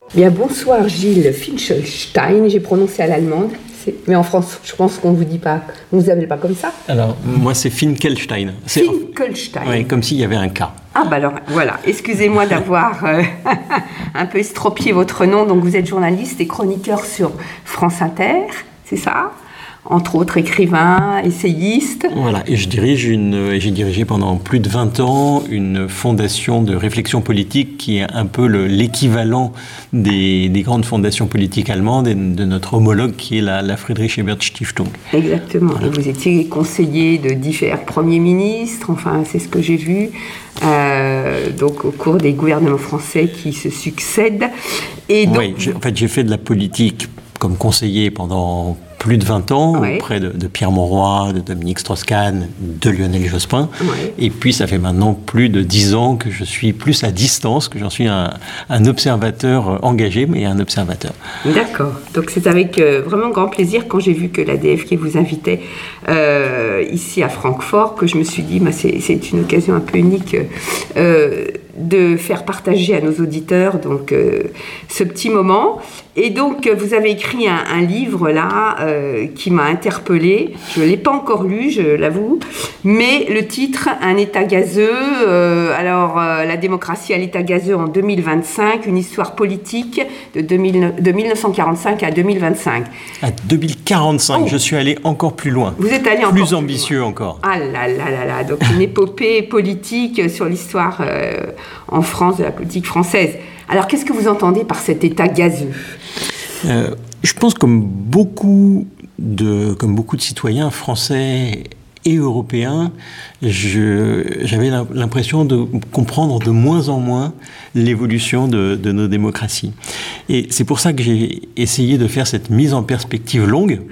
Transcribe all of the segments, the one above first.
Bien, bonsoir Gilles Finckelstein, j'ai prononcé à l'allemande, mais en France, je pense qu'on ne vous dit pas, on ne vous appelle pas comme ça. Alors, moi c'est Finckelstein. Finckelstein. Oui, comme s'il y avait un K. Ah bah alors, voilà, excusez-moi d'avoir un peu estropié votre nom. Donc vous êtes journaliste et chroniqueur sur France Inter, c'est ça ? Entre autres écrivain, essayiste. Voilà, et j'ai dirigé pendant plus de 20 ans une fondation de réflexion politique qui est un peu l'équivalent des grandes fondations politiques allemandes et de notre homologue qui est la Friedrich Ebert Stiftung. Exactement, voilà. Et vous étiez conseiller de divers premiers ministres, enfin c'est ce que j'ai vu, donc au cours des gouvernements français qui se succèdent. Et donc... Oui, j'ai fait de la politique comme conseiller pendant plus de 20 ans, auprès de Pierre Mauroy, de Dominique Strauss-Kahn, de Lionel Jospin. Ouais. Et puis, ça fait maintenant plus de 10 ans que je suis plus à distance, que j'en suis un observateur engagé, mais un observateur. D'accord. Donc, c'est avec vraiment grand plaisir, quand j'ai vu que l'ADFK vous invitait ici à Francfort, que je me suis dit, c'est une occasion un peu unique de faire partager à nos auditeurs donc, ce petit moment. Et donc, vous avez écrit un livre, là, qui m'a interpellée. Je ne l'ai pas encore lu, je l'avoue. Mais le titre, Un État gazeux. La démocratie à l'État gazeux en 2025, une histoire politique de 1945 à 2025. À 2045, je suis allé encore plus loin. Vous êtes allé encore plus ambitieux encore. Ah là là là là, donc une épopée politique sur l'histoire en France, de la politique française. Alors, qu'est-ce que vous entendez par cet État gazeux ? Je pense comme beaucoup de citoyens français et européens, j'avais l'impression de comprendre de moins en moins l'évolution de nos démocraties. Et c'est pour ça que j'ai essayé de faire cette mise en perspective longue,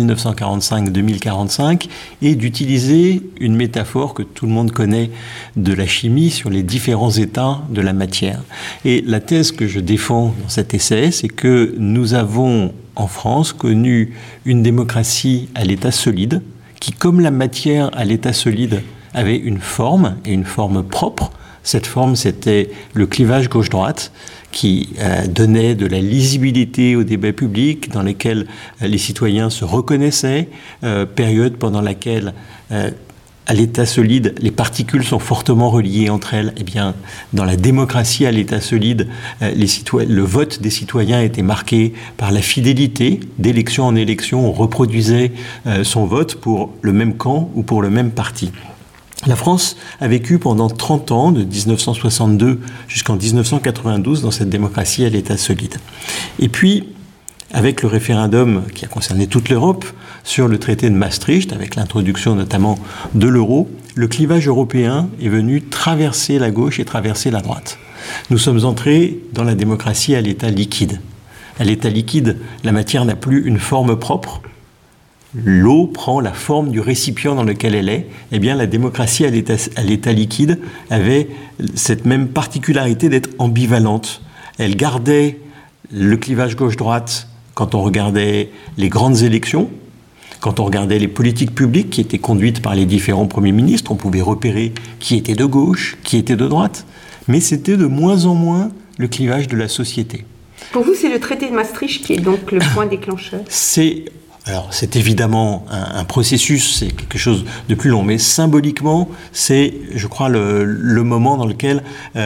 1945-2045, et d'utiliser une métaphore que tout le monde connaît de la chimie sur les différents états de la matière. Et la thèse que je défends dans cet essai, c'est que nous avons en France connu une démocratie à l'état solide, qui, comme la matière à l'état solide, avait une forme, et une forme propre. Cette forme, c'était le clivage gauche-droite, qui donnait de la lisibilité au débat public, dans lesquels les citoyens se reconnaissaient, période pendant laquelle, à l'état solide, les particules sont fortement reliées entre elles. Eh bien, dans la démocratie à l'état solide, le vote des citoyens était marqué par la fidélité. D'élection en élection, on reproduisait son vote pour le même camp ou pour le même parti. La France a vécu pendant 30 ans, de 1962 jusqu'en 1992, dans cette démocratie à l'état solide. Et puis, avec le référendum qui a concerné toute l'Europe sur le traité de Maastricht, avec l'introduction notamment de l'euro, le clivage européen est venu traverser la gauche et traverser la droite. Nous sommes entrés dans la démocratie à l'état liquide. À l'état liquide, la matière n'a plus une forme propre. L'eau prend la forme du récipient dans lequel elle est. Eh bien, la démocratie à l'état liquide avait cette même particularité d'être ambivalente. Elle gardait le clivage gauche-droite quand on regardait les grandes élections, quand on regardait les politiques publiques qui étaient conduites par les différents premiers ministres, on pouvait repérer qui était de gauche, qui était de droite, mais c'était de moins en moins le clivage de la société. Pour vous, c'est le traité de Maastricht qui est donc le point déclencheur ? C'est évidemment un processus, c'est quelque chose de plus long, mais symboliquement, c'est, je crois, le moment dans lequel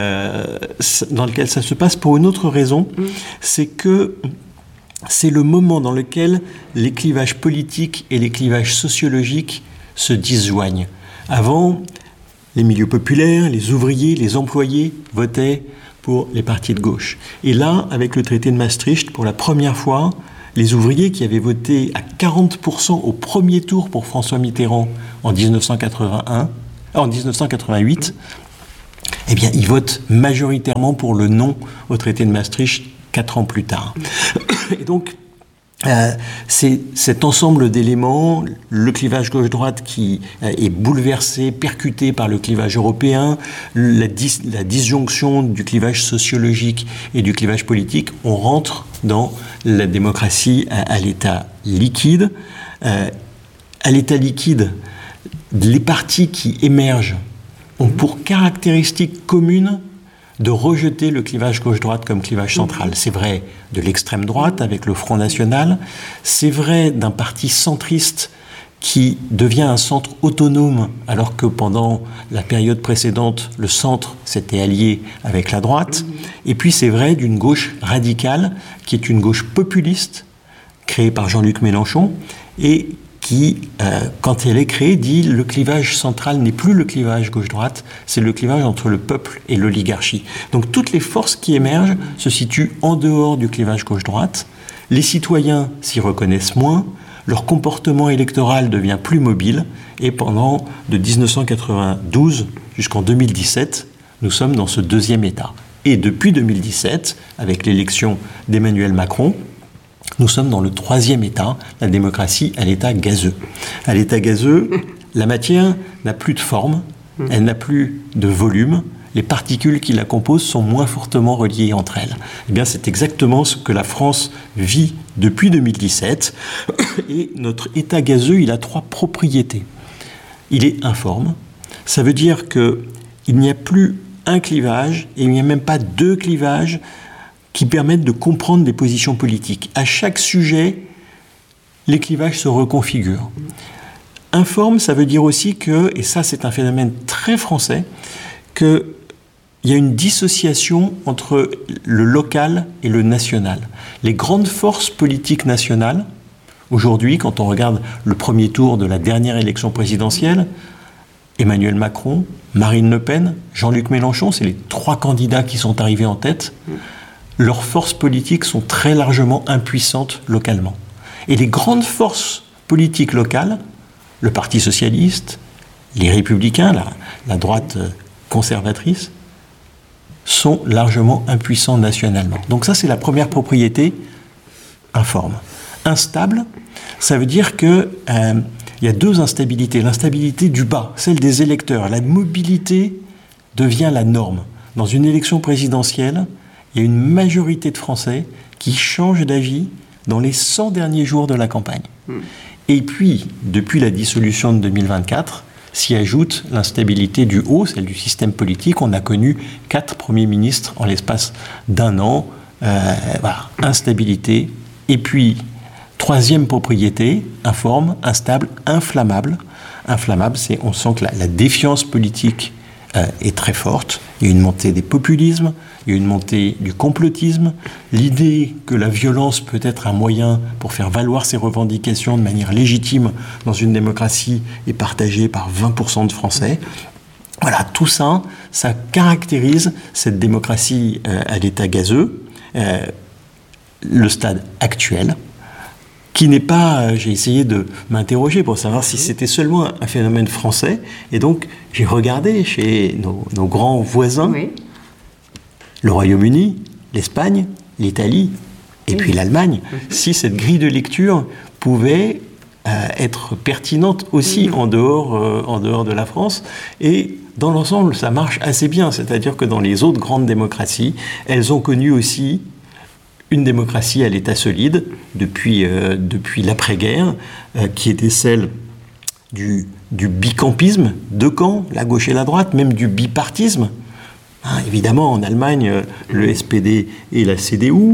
ça se passe pour une autre raison, c'est que c'est le moment dans lequel les clivages politiques et les clivages sociologiques se disjoignent. Avant, les milieux populaires, les ouvriers, les employés votaient pour les partis de gauche. Et là, avec le traité de Maastricht, pour la première fois, les ouvriers qui avaient voté à 40% au premier tour pour François Mitterrand en 1988, eh bien, ils votent majoritairement pour le non au traité de Maastricht 4 ans plus tard. Et donc, c'est cet ensemble d'éléments, le clivage gauche-droite qui est bouleversé, percuté par le clivage européen, la disjonction du clivage sociologique et du clivage politique, on rentre dans la démocratie à l'état liquide. À l'état liquide, les partis qui émergent ont pour caractéristique commune de rejeter le clivage gauche-droite comme clivage central. C'est vrai de l'extrême droite avec le Front National, c'est vrai d'un parti centriste qui devient un centre autonome, alors que pendant la période précédente, le centre s'était allié avec la droite. Et puis c'est vrai d'une gauche radicale, qui est une gauche populiste, créée par Jean-Luc Mélenchon, et qui, quand elle est créée, dit le clivage central n'est plus le clivage gauche-droite, c'est le clivage entre le peuple et l'oligarchie. Donc toutes les forces qui émergent se situent en dehors du clivage gauche-droite. Les citoyens s'y reconnaissent moins, leur comportement électoral devient plus mobile, et pendant de 1992 jusqu'en 2017, nous sommes dans ce deuxième état. Et depuis 2017, avec l'élection d'Emmanuel Macron, nous sommes dans le troisième état, la démocratie à l'état gazeux. À l'état gazeux, la matière n'a plus de forme, elle n'a plus de volume, les particules qui la composent sont moins fortement reliées entre elles. Eh bien, c'est exactement ce que la France vit depuis 2017. Et notre état gazeux, il a 3 propriétés. Il est informe. Ça veut dire qu'il n'y a plus un clivage, et il n'y a même pas 2 clivages qui permettent de comprendre des positions politiques. À chaque sujet, les clivages se reconfigurent. Informe, ça veut dire aussi que, et ça c'est un phénomène très français, qu'il y a une dissociation entre le local et le national. Les grandes forces politiques nationales, aujourd'hui, quand on regarde le premier tour de la dernière élection présidentielle, Emmanuel Macron, Marine Le Pen, Jean-Luc Mélenchon, c'est les 3 candidats qui sont arrivés en tête. Leurs forces politiques sont très largement impuissantes localement. Et les grandes forces politiques locales, le Parti socialiste, les Républicains, la droite conservatrice, sont largement impuissants nationalement. Donc ça, c'est la première propriété, informe. Instable, ça veut dire qu'il y a 2 instabilités. L'instabilité du bas, celle des électeurs. La mobilité devient la norme. Dans une élection présidentielle, il y a une majorité de Français qui changent d'avis dans les 100 derniers jours de la campagne. Et puis, depuis la dissolution de 2024, s'y ajoute l'instabilité du haut, celle du système politique. On a connu 4 premiers ministres en l'espace d'1 an. Voilà, instabilité. Et puis, 3e propriété, informe, instable, inflammable. Inflammable, on sent que la défiance politique est très forte. Il y a une montée des populismes, il y a une montée du complotisme. L'idée que la violence peut être un moyen pour faire valoir ses revendications de manière légitime dans une démocratie est partagée par 20% de Français. Voilà, tout ça, ça caractérise cette démocratie à l'état gazeux, le stade actuel, qui n'est pas... J'ai essayé de m'interroger pour savoir si c'était seulement un phénomène français, et donc j'ai regardé chez nos grands voisins, le Royaume-Uni, l'Espagne, l'Italie, et puis l'Allemagne, si cette grille de lecture pouvait être pertinente aussi en dehors de la France, et dans l'ensemble, ça marche assez bien, c'est-à-dire que dans les autres grandes démocraties, elles ont connu aussi une démocratie à l'état solide depuis l'après-guerre, qui était celle du bicampisme, 2 camps, la gauche et la droite, même du bipartisme. Évidemment, en Allemagne, le SPD et la CDU,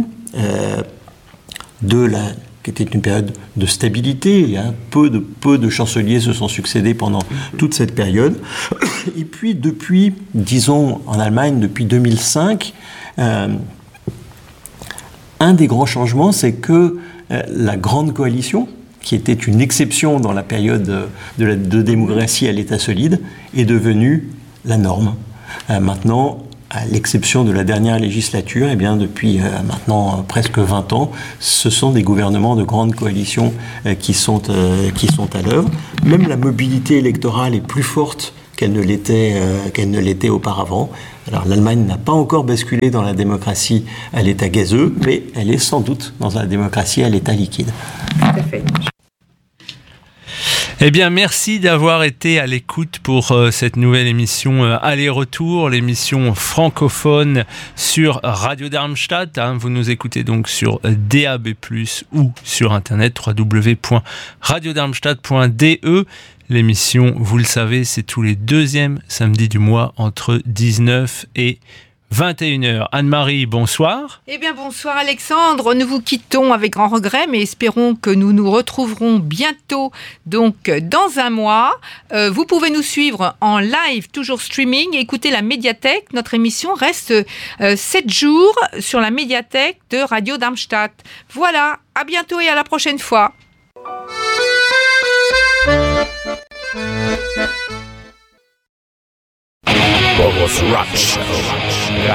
qui était une période de stabilité, peu de chanceliers se sont succédés pendant toute cette période. Et puis depuis, disons en Allemagne, depuis 2005, un des grands changements, c'est que la grande coalition, qui était une exception dans la période de démocratie à l'état solide, est devenue la norme. Maintenant, à l'exception de la dernière législature, depuis maintenant presque 20 ans, ce sont des gouvernements de grande coalition qui sont à l'œuvre. Même la mobilité électorale est plus forte qu'elle ne l'était auparavant. Alors l'Allemagne n'a pas encore basculé dans la démocratie à l'état gazeux, mais elle est sans doute dans la démocratie à l'état liquide. Tout à fait. Eh bien, merci d'avoir été à l'écoute pour cette nouvelle émission Aller-Retour, l'émission francophone sur Radio Darmstadt. Vous nous écoutez donc sur DAB+, ou sur internet www.radiodarmstadt.de. L'émission, vous le savez, c'est tous les 2e samedis du mois entre 19 et 21h. Anne-Marie, bonsoir. Eh bien, bonsoir Alexandre. Nous vous quittons avec grand regret, mais espérons que nous nous retrouverons bientôt, donc dans un mois. Vous pouvez nous suivre en live, toujours streaming, et écouter la médiathèque. Notre émission reste 7 jours sur la médiathèque de Radio Darmstadt. Voilà, à bientôt et à la prochaine fois. Bogos Rock Show.